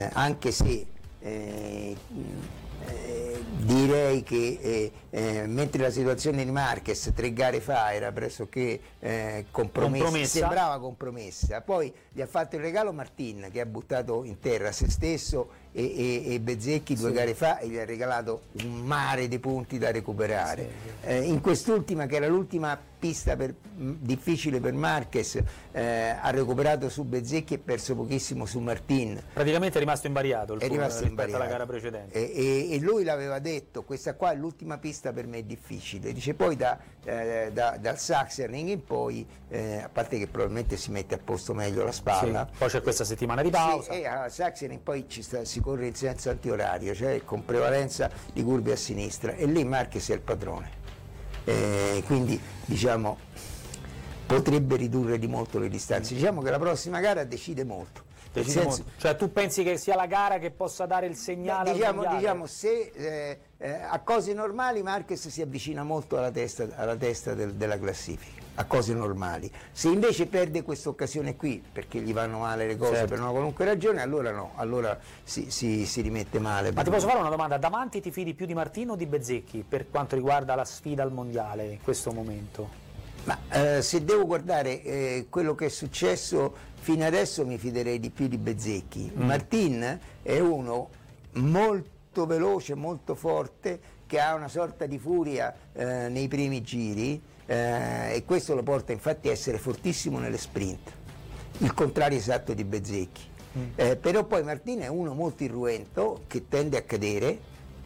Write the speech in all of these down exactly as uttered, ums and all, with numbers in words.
anche se eh, eh, direi che eh, eh, mentre la situazione di Marquez tre gare fa era pressoché eh, compromessa, compromessa, sembrava compromessa, poi gli ha fatto il regalo Martin, che ha buttato in terra se stesso e, e, e Bezzecchi due sì. gare fa, e gli ha regalato un mare di punti da recuperare. Sì, sì. Eh, in quest'ultima, che era l'ultima pista per, mh, difficile per Marquez, eh, ha recuperato su Bezzecchi e perso pochissimo su Martin. Praticamente è rimasto invariato il è rimasto rispetto invariato. alla gara precedente. E, e, e lui l'aveva detto, questa qua è l'ultima pista per me è difficile. Dice poi da, eh, da, dal Sachsenring in poi, eh, a parte che probabilmente si mette a posto meglio la spalla. Sì, poi c'è questa settimana di pausa. Sì, e a Sachsenring poi ci sta, si corre in senso antiorario, cioè con prevalenza di curve a sinistra, e lì Marquez è il padrone. Eh, quindi diciamo potrebbe ridurre di molto le distanze. Diciamo che la prossima gara decide molto. Decide senso, molto. Cioè tu pensi che sia la gara che possa dare il segnale? Beh, diciamo, diciamo se eh, eh, a cose normali Marquez si avvicina molto alla testa, alla testa del, della classifica, a cose normali. Se invece perde questa occasione qui perché gli vanno male le cose, certo, per una qualunque ragione, allora no, allora si, si, si rimette male. Ma ti posso fare una domanda? Davanti ti fidi più di Martin o di Bezzecchi per quanto riguarda la sfida al mondiale in questo momento? Ma eh, se devo guardare eh, quello che è successo fino adesso mi fiderei di più di Bezzecchi. Mm. Martin è uno molto veloce, molto forte, che ha una sorta di furia eh, nei primi giri, eh, e questo lo porta infatti a essere fortissimo nelle sprint, il contrario esatto di Bezzecchi. Mm. Eh, però poi Martin è uno molto irruento che tende a cadere,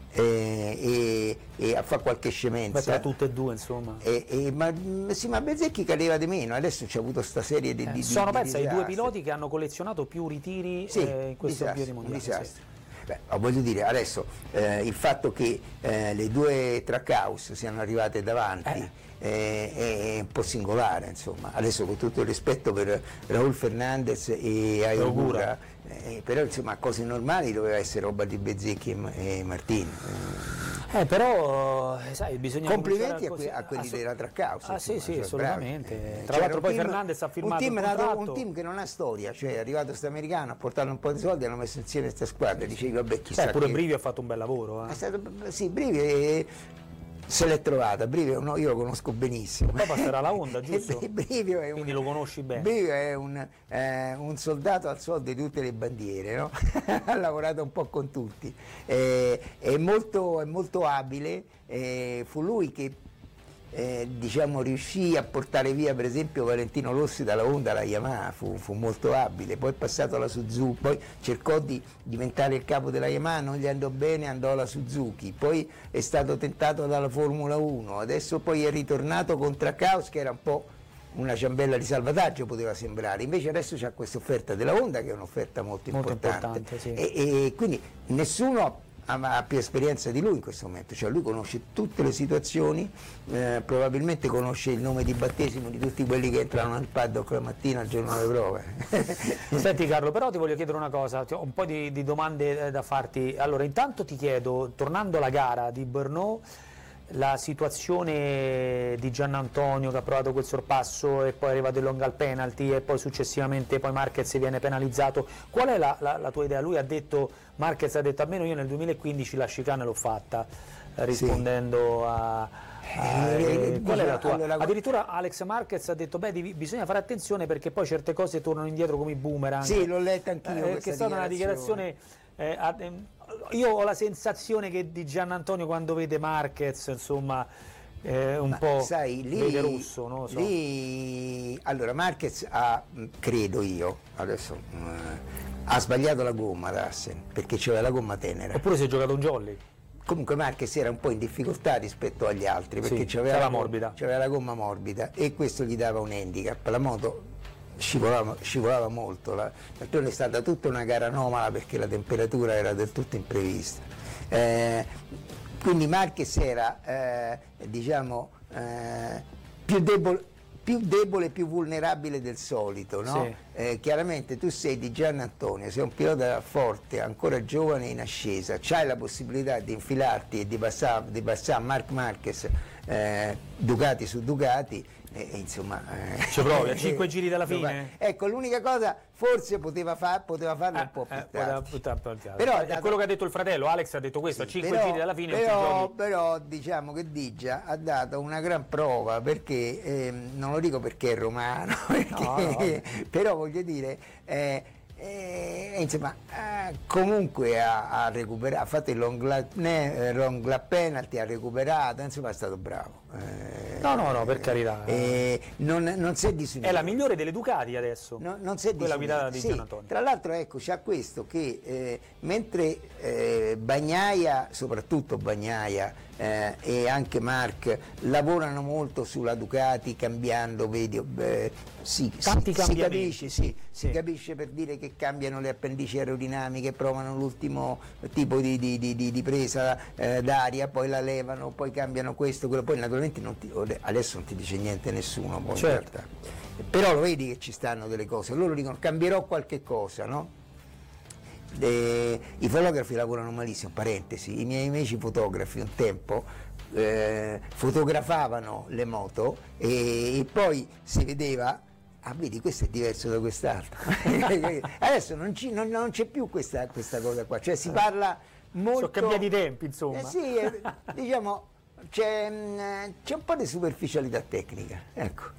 Eh, e, e a fare qualche scemenza. Beh, tra tutte e due insomma. E, e, ma, sì, ma Bezzecchi cadeva di meno, adesso c'è avuto sta serie di, eh, di sono di, pensa di ai due piloti che hanno collezionato più ritiri sì, eh, in questo disastro, giro di mondiale. Un disastro. Sì. Beh, voglio dire, adesso eh, il fatto che eh, le due Trackhouse siano arrivate davanti eh. Eh, è un po' singolare, insomma. Adesso con tutto il rispetto per Raúl Fernández e Ayogura, eh, però insomma a cose normali doveva essere roba di Bezzecchi e, e Martin. Eh, però sai, bisogna complimenti a, que a quelli della Trackhouse. Ah sì, sì, assolutamente. Bravi. Tra l'altro poi team, Fernandez ha firmato un team, un contratto. un team che non ha storia, cioè è arrivato sto americano, ha portato un po' di soldi, hanno messo insieme questa squadra, dicevi vabbè chissà. Beh, pure che... Brivi ha fatto un bel lavoro. Eh. È stato, sì, Brivi è... se l'è trovata, Brivio no, io lo conosco benissimo. Poi passerà la Honda, giusto? Brivio è Quindi un, lo conosci bene. Brivio è un, eh, un soldato al soldo di tutte le bandiere, no? Ha lavorato un po' con tutti, eh, è, molto, è molto abile, eh, fu lui che eh, diciamo, riuscì a portare via per esempio Valentino Rossi dalla Honda alla Yamaha, fu, fu molto abile, poi è passato alla Suzuki, poi cercò di diventare il capo della Yamaha, non gli andò bene, andò alla Suzuki, poi è stato tentato dalla Formula uno, adesso poi è ritornato con Trackhouse che era un po' una ciambella di salvataggio, poteva sembrare, invece adesso c'è questa offerta della Honda che è un'offerta molto, molto importante, importante sì. e, e quindi nessuno ha più esperienza di lui in questo momento, cioè lui conosce tutte le situazioni, eh, probabilmente conosce il nome di battesimo di tutti quelli che entrano nel paddock la mattina al giorno delle prove. Senti Carlo, però ti voglio chiedere una cosa, ho un po' di, di domande da farti. Allora intanto ti chiedo, tornando alla gara di Brno, la situazione di Giannantonio che ha provato quel sorpasso e poi arriva del long al penalty e poi successivamente poi Marquez viene penalizzato, qual è la, la, la tua idea? Lui ha detto, Marquez ha detto almeno io nel duemilaquindici la chicane l'ho fatta, rispondendo sì. a, a eh, qual è la tua? Allora, addirittura Alex Marquez ha detto beh devi, bisogna fare attenzione perché poi certe cose tornano indietro come i boomerang. Sì, l'ho letta anch'io, eh, che è stata una dichiarazione eh, a, eh, io ho la sensazione che di Giannantonio quando vede Marquez insomma eh, un Ma po' sai, lì, vede russo, non lo so. Lì, allora Marquez ha, credo io, adesso eh, ha sbagliato la gomma ad Assen perché c'era la gomma tenera. Oppure si è giocato un jolly. Comunque Marquez era un po' in difficoltà rispetto agli altri perché sì, c'aveva la, morbida. c'aveva la gomma morbida e questo gli dava un handicap. La moto scivolava, scivolava molto, la, è stata tutta una gara anomala perché la temperatura era del tutto imprevista. Eh, quindi Marquez era eh, diciamo eh, più debole, più debole, più vulnerabile del solito, no? Sì. Eh, chiaramente tu sei di Giannantonio, sei un pilota forte, ancora giovane in ascesa, c'hai la possibilità di infilarti e di passare, di passare Marc Marquez eh, Ducati su Ducati, e, e insomma ci provi a cinque giri dalla lo fa. fine. Ecco, l'unica cosa forse poteva, fa, poteva farlo Eh, un po' più eh, tardi. poteva- poteva- Però è dato- quello che ha detto il fratello, Alex ha detto questo, a cinque però, giri dalla fine non ti però, giochi. però diciamo che Digia ha dato una gran prova, perché ehm, non lo dico perché è romano, perché- No, no, vabbè. però voglio dire eh, eh, insomma eh, comunque ha, ha recuperato, ha fatto il long lap, né, long lap penalty, ha recuperato, insomma è stato bravo. Eh, No, no, no, per carità. eh, non, non si è disunito. È la migliore delle Ducati adesso. No, non si è quella disunito. guidata di Sì, Gianantonio. tra l'altro ecco c'ha questo che eh, mentre eh, Bagnaia, soprattutto Bagnaia eh, e anche Marc lavorano molto sulla Ducati cambiando, vedi, eh, sì, Tanti si, si cambiamenti, capisce, sì, sì, sì. si capisce, per dire che cambiano le appendici aerodinamiche, provano l'ultimo tipo di, di- di- di- di presa eh, d'aria, poi la levano, poi cambiano questo, quello, poi naturalmente non ti- adesso non ti dice niente nessuno, poi in Certo. realtà. Però lo vedi che ci stanno delle cose, loro dicono cambierò qualche cosa, no? Eh, I fotografi lavorano malissimo, parentesi, i miei amici fotografi un tempo eh, fotografavano le moto e, e poi si vedeva, ah vedi questo è diverso da quest'altro. Adesso non, ci- non- non c'è più questa, questa cosa qua, cioè si parla molto... Sono cambiati i tempi, insomma. Eh sì, eh, diciamo c'è, mh, c'è un po' di superficialità tecnica, ecco.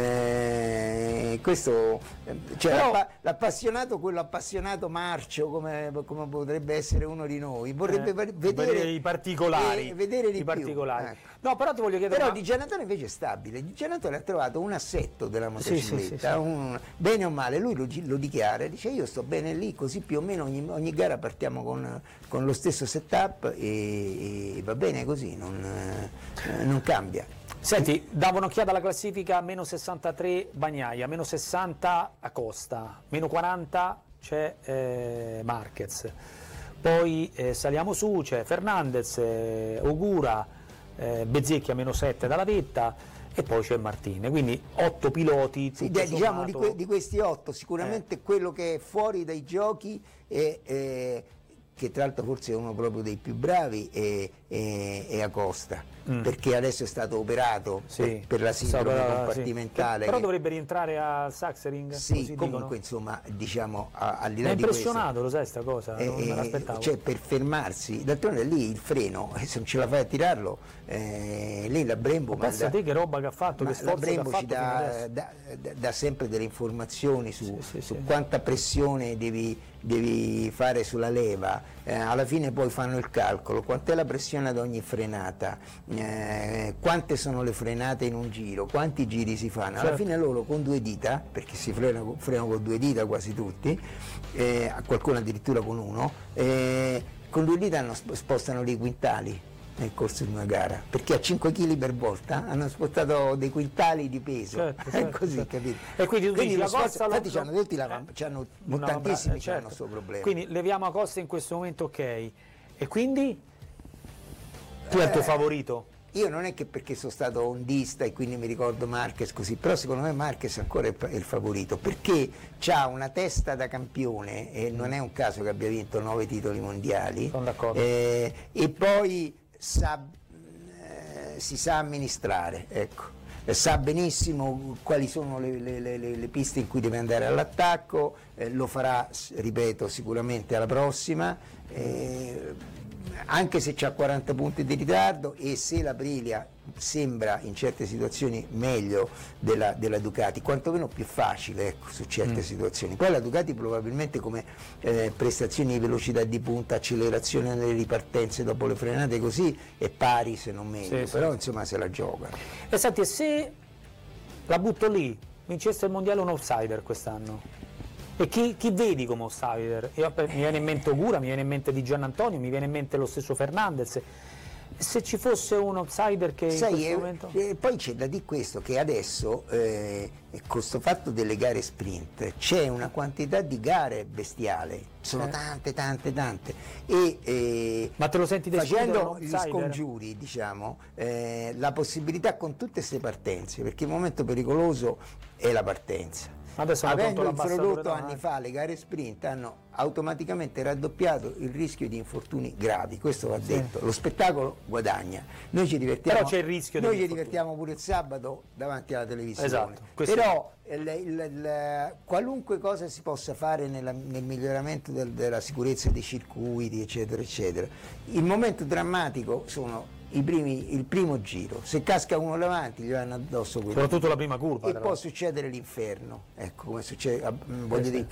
Eh, questo eh, cioè, Però- l'appa- l'appassionato, quello appassionato marcio come, come potrebbe essere uno di noi, vorrebbe Eh, ver- vedere, i particolari, eh, vedere di i più. particolari. Ecco. No, però ti voglio chiedere Però una- Di Giannantonio invece è stabile. Di Giannantonio ha trovato un assetto della Sì, sì, motocicletta, sì, sì. un- bene o male, lui lo, lo dichiara, dice io sto bene lì, così più o meno ogni, ogni gara partiamo con, con lo stesso setup e, e va bene così, non, eh, non cambia. Senti, davo un'occhiata alla classifica, meno sessantatré Bagnaia, meno sessanta Acosta, meno quaranta c'è eh, Marquez, poi eh, saliamo su, c'è Fernandez, eh, Ogura, eh, Bezzecchi a meno sette dalla vetta e poi c'è Martine, quindi otto piloti. Sì, tutto dai, diciamo di, sommato. que- di questi otto sicuramente quello che è fuori dai giochi è, è- che tra l'altro forse è uno proprio dei più bravi è, è- è Acosta, Mm. perché adesso è stato operato Sì, per, per la sindrome so, però, compartimentale. sì. Però che- dovrebbe rientrare al Sachsenring, sì, così comunque dicono. insomma diciamo a- al di Mi ha là di questo, impressionato, lo sai sta cosa, non me eh, l'aspettavo. cioè per fermarsi, d'altronde lì il freno, eh, se non ce la fai a tirarlo, eh, lì la Brembo Ma pensa manda- te che roba che ha fatto, ma che la sforzo che ha Brembo fatto ci fino dà, adesso. dà- dà- dà sempre delle informazioni su, Sì, sì, su sì. quanta pressione devi, devi fare sulla leva, eh, alla fine poi fanno il calcolo, quant'è la pressione ad ogni frenata, eh, quante sono le frenate in un giro, quanti giri si fanno, alla Certo. fine loro con due dita, perché si frenano, frenano con due dita quasi tutti, eh, qualcuno addirittura con uno, eh, con due dita hanno, spostano dei quintali nel corso di una gara, perché a cinque chili per volta hanno spostato dei quintali di peso. Certo, È certo, così, certo. capito? E quindi tu dici, lo la sforzo- Costa lo- infatti c'hanno tutti la, eh, c'hanno, una- tantissimi eh, c'hanno certo. questo problema. Quindi leviamo Acosta in questo momento, ok. E quindi tu è il tuo Eh, favorito? Io non è che perché sono stato ondista e quindi mi ricordo Marquez così, però secondo me Marquez ancora è è il favorito, perché ha una testa da campione e non è un caso che abbia vinto nove titoli mondiali. Sono d'accordo. Eh, e poi sa, eh, si sa amministrare, ecco. Eh, sa benissimo quali sono le, le- le- le piste in cui deve andare all'attacco, eh, lo farà, s- ripeto, sicuramente alla prossima, eh, anche se c'ha quaranta punti di ritardo, e se la Aprilia sembra in certe situazioni meglio della, della Ducati, quantomeno più facile, ecco, su certe Mm. situazioni. Poi la Ducati probabilmente come eh, prestazioni di velocità di punta, accelerazione nelle ripartenze dopo le frenate così è pari se non meglio, Sì, però sì. insomma se la gioca. E senti, e se la butto lì, vincesse il mondiale un outsider quest'anno? E chi, chi vedi come outsider? Io, mi viene in mente Ogura, mi viene in mente Di Giannantonio, mi viene in mente lo stesso Fernandez. Se ci fosse un outsider che in Sai, questo eh, momento... eh, poi c'è da dire questo, che adesso eh, con questo fatto delle gare sprint c'è una quantità di gare bestiale, sono Eh. tante tante tante, e eh, Ma te lo senti descrivere facendo un gli outsider? scongiuri, diciamo, eh, la possibilità con tutte queste partenze, perché il momento pericoloso è la partenza. Adesso hanno avendo tolto l'ambasciatore introdotto davanti. anni fa le gare sprint, hanno automaticamente raddoppiato il rischio di infortuni gravi, questo va detto. Lo spettacolo guadagna, noi ci divertiamo, Però c'è il rischio noi di ci infortuni. divertiamo pure il sabato davanti alla televisione. Esatto, questo- Però il, il- il- qualunque cosa si possa fare nella- nel miglioramento del- della sicurezza dei circuiti, eccetera, eccetera, il momento drammatico sono i primi, il primo giro, se casca uno davanti gli vanno addosso quelli. Soprattutto la prima curva. E tra può l'altro. succedere l'inferno, ecco come succede, ah, mm, voglio sì. dire,